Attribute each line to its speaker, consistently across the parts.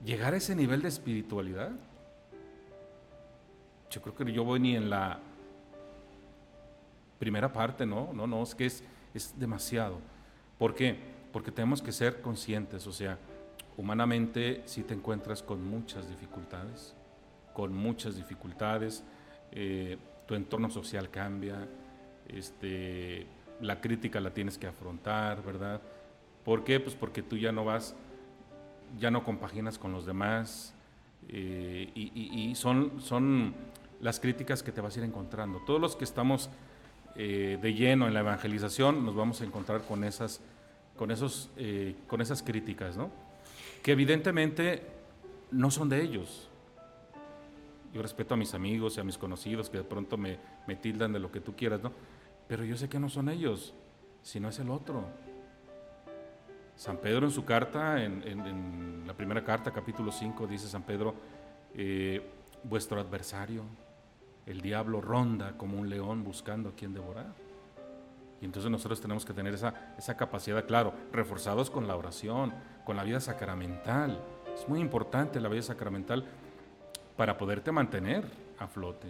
Speaker 1: llegar a ese nivel de espiritualidad, yo creo que yo voy ni en la primera parte, no, es que es demasiado. ¿Por qué? Porque tenemos que ser conscientes, o sea, humanamente sí te encuentras con muchas dificultades, tu entorno social cambia, la crítica la tienes que afrontar, ¿verdad? ¿Por qué? Pues porque tú ya no compaginas con los demás, y son las críticas que te vas a ir encontrando. Todos los que estamos de lleno en la evangelización nos vamos a encontrar con esas críticas, ¿no? Que evidentemente no son de ellos. Yo respeto a mis amigos y a mis conocidos que de pronto me tildan de lo que tú quieras, ¿no? Pero yo sé que no son ellos, sino es el otro. San Pedro en su carta, en la primera carta, capítulo 5, dice San Pedro, vuestro adversario, el diablo, ronda como un león buscando a quien devorar. Y entonces nosotros tenemos que tener esa capacidad, claro, reforzados con la oración, con la vida sacramental. Es muy importante la vida sacramental para poderte mantener a flote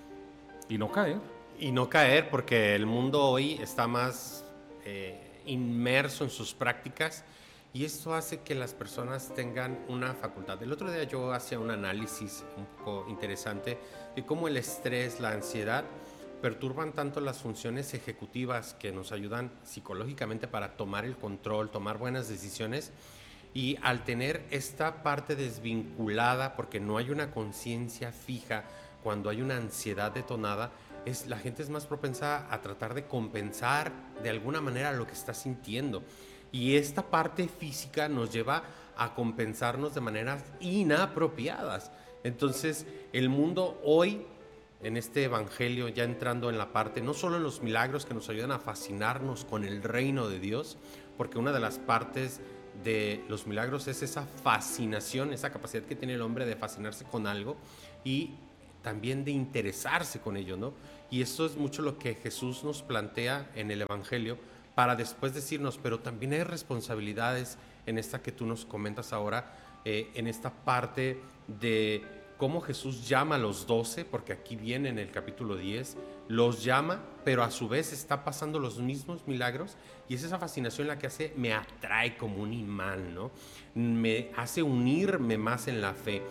Speaker 1: y no caer.
Speaker 2: Y no caer, porque el mundo hoy está más inmerso en sus prácticas, y esto hace que las personas tengan una facultad. El otro día yo hacía un análisis un poco interesante de cómo el estrés, la ansiedad, perturban tanto las funciones ejecutivas que nos ayudan psicológicamente para tomar el control, tomar buenas decisiones. Y al tener esta parte desvinculada, porque no hay una conciencia fija, cuando hay una ansiedad detonada, la gente es más propensa a tratar de compensar de alguna manera lo que está sintiendo. Y esta parte física nos lleva a compensarnos de maneras inapropiadas. Entonces, el mundo hoy, en este evangelio, ya entrando en la parte, no solo en los milagros que nos ayudan a fascinarnos con el reino de Dios, porque una de las partes de los milagros es esa fascinación, esa capacidad que tiene el hombre de fascinarse con algo y también de interesarse con ello, ¿no? Y esto es mucho lo que Jesús nos plantea en el evangelio, para después decirnos, pero también hay responsabilidades en esta que tú nos comentas ahora, en esta parte de cómo Jesús llama a los 12, porque aquí viene en el capítulo 10, los llama, pero a su vez está pasando los mismos milagros, y es esa fascinación la que me atrae como un imán, ¿no? Me hace unirme más en la fe.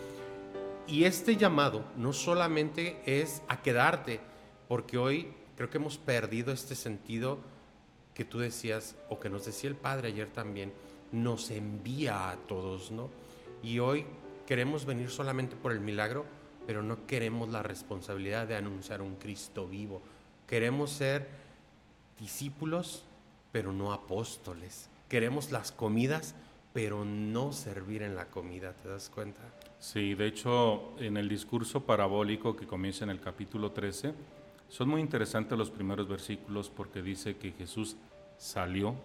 Speaker 2: Y este llamado no solamente es a quedarte, porque hoy creo que hemos perdido este sentido que tú decías, o que nos decía el Padre ayer también, nos envía a todos, ¿no? Y hoy queremos venir solamente por el milagro, pero no queremos la responsabilidad de anunciar un Cristo vivo. Queremos ser discípulos, pero no apóstoles. Queremos las comidas, pero no servir en la comida, ¿te das cuenta?
Speaker 1: Sí, de hecho, en el discurso parabólico que comienza en el capítulo 13, son muy interesantes los primeros versículos, porque dice que Jesús salió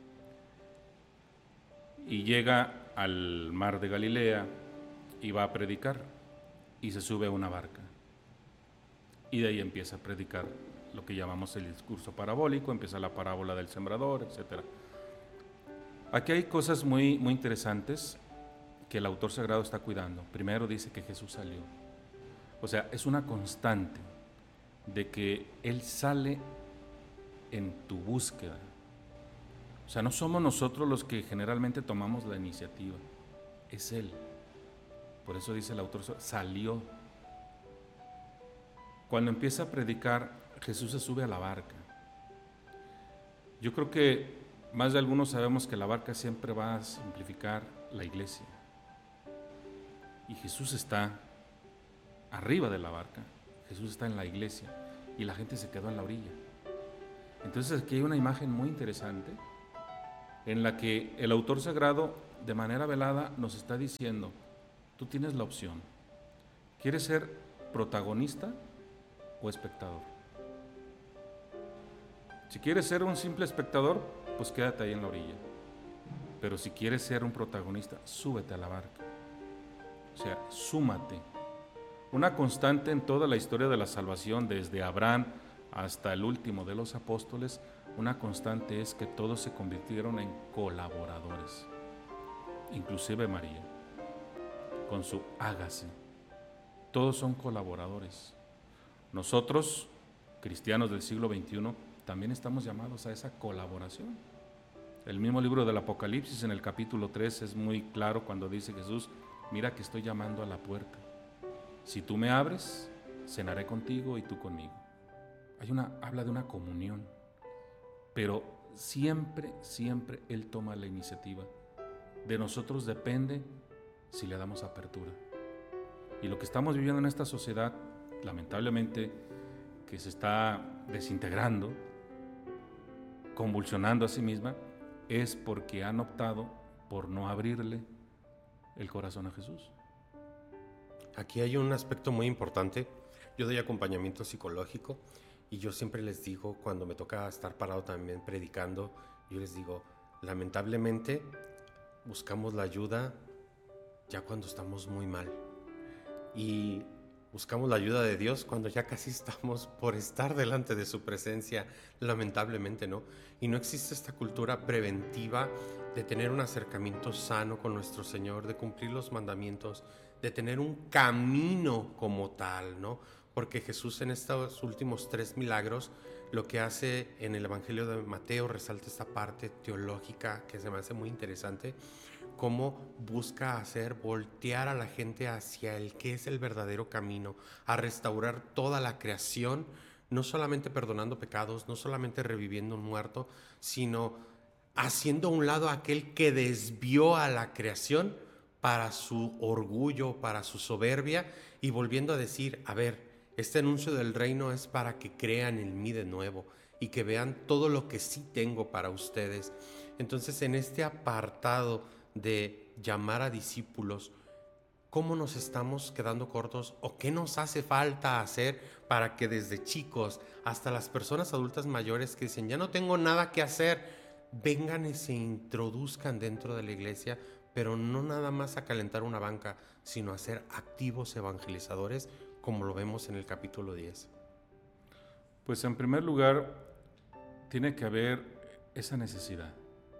Speaker 1: y llega al mar de Galilea y va a predicar, y se sube a una barca. Y de ahí empieza a predicar lo que llamamos el discurso parabólico, empieza la parábola del sembrador, etc. Aquí hay cosas muy, muy interesantes que el autor sagrado está cuidando. Primero dice que Jesús salió. O sea, es una constante de que Él sale en tu búsqueda. O sea, no somos nosotros los que generalmente tomamos la iniciativa, es Él. Por eso dice el autor, salió. Cuando empieza a predicar, Jesús se sube a la barca. Yo creo que más de algunos sabemos que la barca siempre va a simplificar la iglesia. Y Jesús está arriba de la barca, Jesús está en la iglesia y la gente se quedó en la orilla. Entonces aquí hay una imagen muy interesante en la que el autor sagrado de manera velada nos está diciendo, tú tienes la opción, ¿quieres ser protagonista o espectador? Si quieres ser un simple espectador, pues quédate ahí en la orilla. Pero si quieres ser un protagonista, súbete a la barca. O sea, súmate. Una constante en toda la historia de la salvación, desde Abraham hasta el último de los apóstoles, una constante es que todos se convirtieron en colaboradores, inclusive María. con su hágase. Todos son colaboradores. Nosotros, cristianos del siglo XXI, también estamos llamados a esa colaboración. El mismo libro del Apocalipsis, en el capítulo 3, es muy claro cuando dice Jesús: mira que estoy llamando a la puerta. Si tú me abres, cenaré contigo y tú conmigo. Habla de una comunión, pero siempre Él toma la iniciativa. De nosotros depende si le damos apertura. Y lo que estamos viviendo en esta sociedad, lamentablemente, que se está desintegrando, convulsionando a sí misma, es porque han optado por no abrirle el corazón a Jesús.
Speaker 2: Aquí hay un aspecto muy importante. Yo doy acompañamiento psicológico y yo siempre les digo, cuando me toca estar parado también predicando, yo les digo, lamentablemente buscamos la ayuda ya cuando estamos muy mal. Y buscamos la ayuda de Dios cuando ya casi estamos por estar delante de su presencia, lamentablemente, ¿no? Y no existe esta cultura preventiva de tener un acercamiento sano con nuestro Señor, de cumplir los mandamientos, de tener un camino como tal, ¿no? Porque Jesús en estos últimos 3 milagros, lo que hace en el Evangelio de Mateo, resalta esta parte teológica que se me hace muy interesante, cómo busca hacer voltear a la gente hacia el que es el verdadero camino, a restaurar toda la creación, no solamente perdonando pecados, no solamente reviviendo un muerto, sino haciendo a un lado a aquel que desvió a la creación para su orgullo, para su soberbia, y volviendo a decir, a ver, este anuncio del reino es para que crean en mí de nuevo y que vean todo lo que sí tengo para ustedes. Entonces, en este apartado de llamar a discípulos, ¿cómo nos estamos quedando cortos o qué nos hace falta hacer para que desde chicos hasta las personas adultas mayores que dicen, ya no tengo nada que hacer, vengan y se introduzcan dentro de la iglesia, pero no nada más a calentar una banca, sino a ser activos evangelizadores, como lo vemos en el capítulo 10?
Speaker 1: Pues en primer lugar, tiene que haber esa necesidad.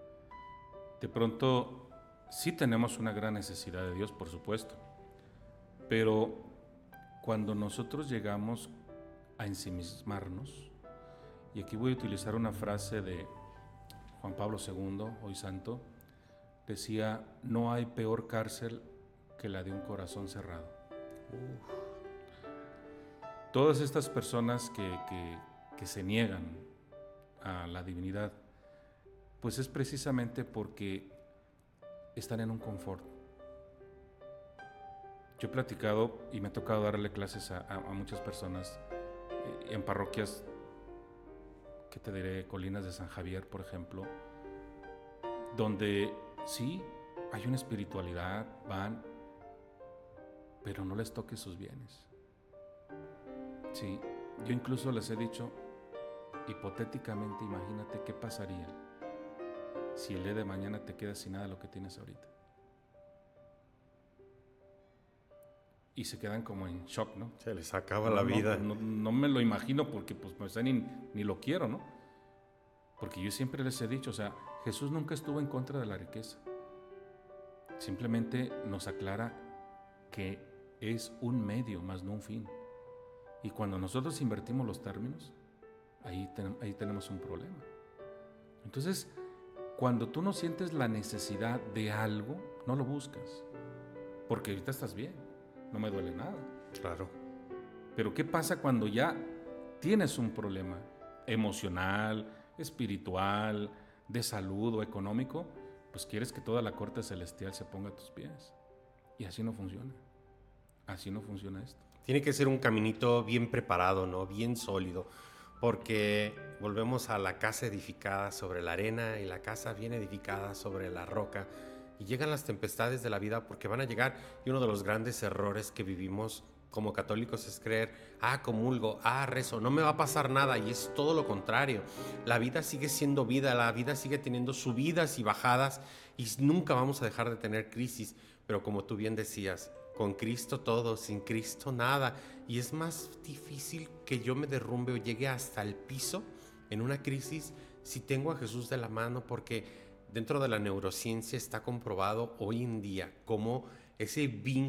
Speaker 1: De pronto, sí tenemos una gran necesidad de Dios, por supuesto, pero cuando nosotros llegamos a ensimismarnos, y aquí voy a utilizar una frase de Juan Pablo II, hoy santo, decía, no hay peor cárcel que la de un corazón cerrado. Todas estas personas que se niegan a la divinidad, pues es precisamente porque están en un confort. Yo he platicado y me ha tocado darle clases a muchas personas en parroquias, que te diré, Colinas de San Javier, por ejemplo, donde sí hay una espiritualidad, van, pero no les toques sus bienes. Sí, yo incluso les he dicho, hipotéticamente, imagínate qué pasaría si el día de mañana te quedas sin nada de lo que tienes ahorita. Y se quedan como en shock, ¿no?
Speaker 2: Se les acaba la vida.
Speaker 1: No me lo imagino porque pues ni lo quiero, ¿no? Porque yo siempre les he dicho, o sea, Jesús nunca estuvo en contra de la riqueza. Simplemente nos aclara que es un medio, más no un fin. Y cuando nosotros invertimos los términos, ahí tenemos un problema. Entonces, cuando tú no sientes la necesidad de algo, no lo buscas. Porque ahorita estás bien, no me duele nada.
Speaker 2: Claro.
Speaker 1: Pero ¿qué pasa cuando ya tienes un problema emocional, espiritual, de salud o económico? Pues quieres que toda la corte celestial se ponga a tus pies. Y así no funciona. Así no funciona esto.
Speaker 2: Tiene que ser un caminito bien preparado, ¿no? Bien sólido, porque volvemos a la casa edificada sobre la arena y la casa bien edificada sobre la roca, y llegan las tempestades de la vida porque van a llegar, y uno de los grandes errores que vivimos como católicos es creer, comulgo, rezo, no me va a pasar nada, y es todo lo contrario. La vida sigue siendo vida, la vida sigue teniendo subidas y bajadas, y nunca vamos a dejar de tener crisis, pero como tú bien decías, con Cristo todo, sin Cristo nada. Y es más difícil que yo me derrumbe o llegue hasta el piso en una crisis si tengo a Jesús de la mano, porque dentro de la neurociencia está comprobado hoy en día cómo ese vínculo